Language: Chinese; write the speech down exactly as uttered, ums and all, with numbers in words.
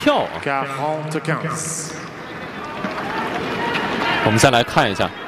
跳啊！我们再来看一下。